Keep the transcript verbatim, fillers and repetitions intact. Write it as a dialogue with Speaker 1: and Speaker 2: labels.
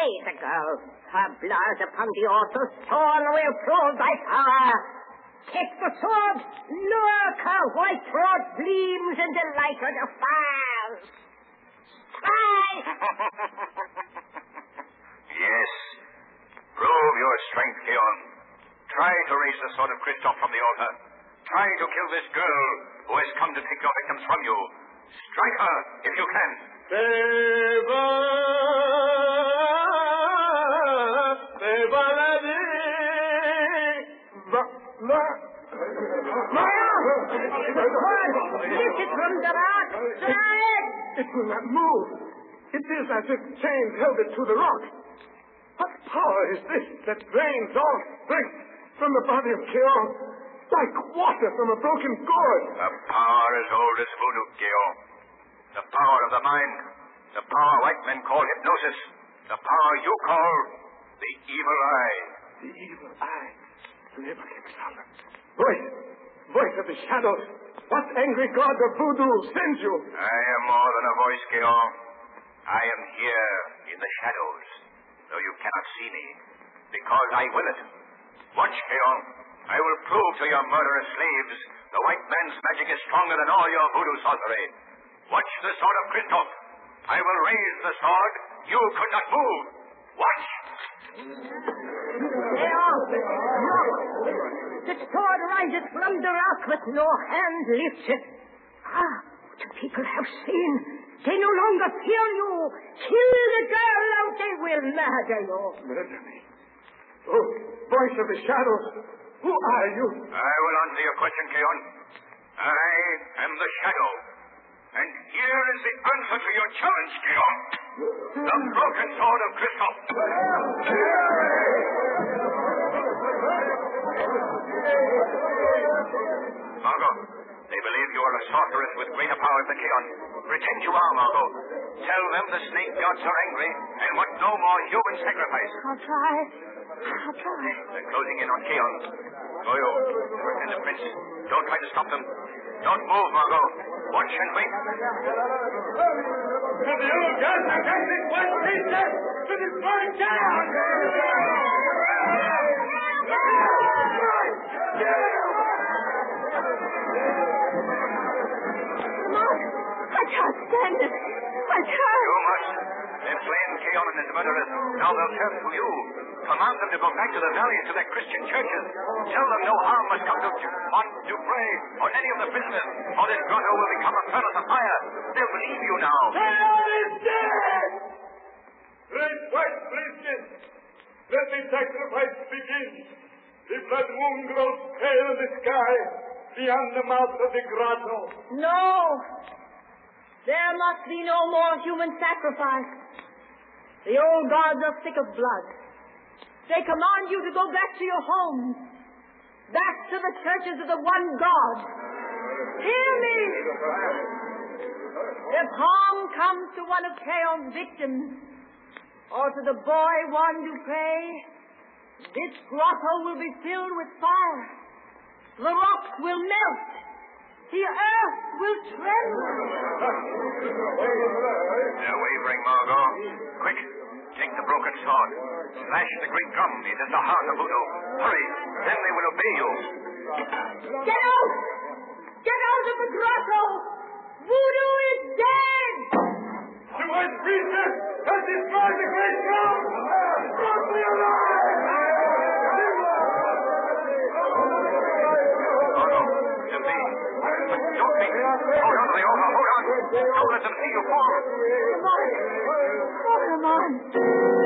Speaker 1: Slay the girl. Her blood upon the altar stone will prove thy power. Take the sword. Look, her white throat gleams in the light of the fire. Try!
Speaker 2: Yes. Prove your strength, Keon. Try to raise the sword of Christoph from the altar. Try to kill this girl who has come to take your victims from you. Strike her if you can.
Speaker 3: Deva, Deva
Speaker 1: Ma, ma, Maya! Lift it from the rock. Try it!
Speaker 3: It will not move. It is as if chains held it to the rock. What power is this that drains all strength from the body of Keon, like water from a broken gourd?
Speaker 2: The power as old as voodoo, Keon. The power of the mind. The power white men call hypnosis. The power you call the evil eye.
Speaker 3: The evil eye. Never can stop it. Voice. Voice of the shadows. What angry god of voodoo sends you?
Speaker 2: I am more than a voice, Keon. I am here in the shadows, though you cannot see me, because I will it. Watch, Keon. I will prove to your murderous slaves the white man's magic is stronger than all your voodoo sorcery. Watch the sword of Christoph. I will raise the sword you could not move. Watch.
Speaker 1: Leon, look! The sword rises from the rock, but no hand lifts it. Ah, the people have seen. They no longer fear you. Kill the girl, or they will murder you.
Speaker 3: Murder me? Oh, voice of the shadows, who are you?
Speaker 2: I will answer your question, Keon. I am the shadow. And here is the answer to your challenge, Keon. The broken sword of Christoph. Margot, they believe you are a sorceress with greater powers than Keon. Pretend you are, Margot. Tell them the snake gods are angry and want no more human sacrifice.
Speaker 1: I'll try. I'll try.
Speaker 2: They're closing in on Keon. Goyo, and the prince. Don't try to stop them. Don't move, Margot. Watch and wait.
Speaker 3: Have you done against this one princess? It is going down!
Speaker 1: Mark, I can't stand it. I can't.
Speaker 2: You must. They've slain Keon and his murderers. Now they'll turn to you. Command them to go back to the valley and to their Christian churches. Tell them no harm must come to Mont Dupre or any of the prisoners, or this grotto will become a furnace of fire. They'll believe you now.
Speaker 3: Keon is dead! Great white priestess, let the sacrifice begin. The blood moon grows pale in the sky beyond the mouth of the grotto.
Speaker 1: No. There must be no more human sacrifice. The old gods are sick of blood. They command you to go back to your homes, back to the churches of the one God. Hear me! If harm comes to one of Keon's victims, or to the boy Juan Dupre, this grotto will be filled with fire. The rocks will melt. The earth will tremble.
Speaker 2: They're wavering, Margot. Quick, take the broken sword. Slash the great drum. It is the heart of voodoo. Hurry, then they will obey you.
Speaker 1: Get out! Get out of the grotto! Voodoo is dead!
Speaker 3: The white priestess has destroyed the great drum! Brought me alive!
Speaker 2: Margot, Simply. But don't be. Hold on to the altar. Hold on. Don't let them see you fall.
Speaker 1: Come on. Oh, come on.